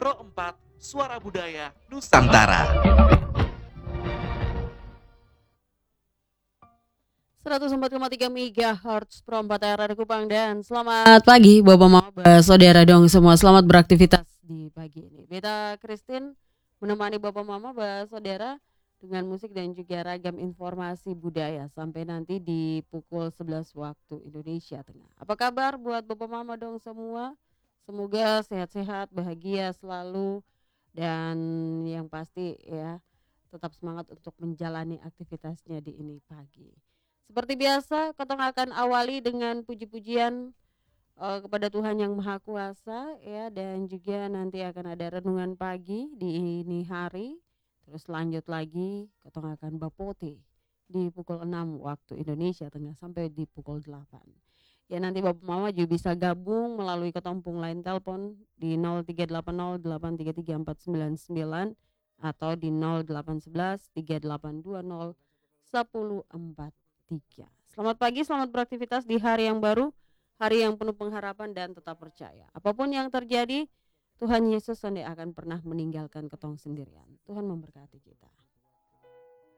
Pro 4 Suara Budaya Nusantara. 104,3 MHz Pro 4 RRI Kupang, dan selamat pagi Bapak Mama, saudara dong semua, selamat beraktivitas di pagi ini. Beta Christine menemani Bapak Mama, saudara dengan musik dan juga ragam informasi budaya sampai nanti di pukul 11 waktu Indonesia Tengah. Apa kabar buat Bapak Mama dong semua? Semoga sehat-sehat, bahagia selalu, dan yang pasti ya tetap semangat untuk menjalani aktivitasnya di ini pagi. Seperti biasa, kita akan awali dengan puji-pujian kepada Tuhan Yang Maha Kuasa ya, dan juga nanti akan ada renungan pagi di ini hari. Terus lanjut lagi, kita akan bapote di pukul 6 waktu Indonesia Tengah sampai di pukul 8. Ya, nanti Bapak Mama juga bisa gabung melalui ketompung line telepon di 0380833499 atau di 081138201043. Selamat pagi, selamat beraktivitas di hari yang baru, hari yang penuh pengharapan, dan tetap percaya. Apapun yang terjadi, Tuhan Yesus tidak akan pernah meninggalkan ketong sendirian. Tuhan memberkati kita.